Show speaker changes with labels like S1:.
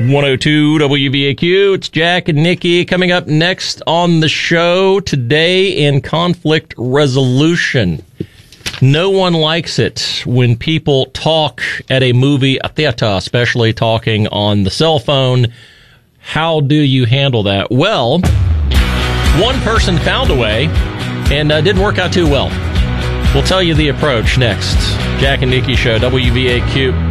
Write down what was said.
S1: 102 WVAQ. It's Jack and Nikki. Coming up next on the show today in conflict resolution. No one likes it when people talk at a movie theater, especially talking on the cell phone. How do you handle that? Well, one person found a way and didn't work out too well. We'll tell you the approach next. Jack and Nikki Show, WVAQ.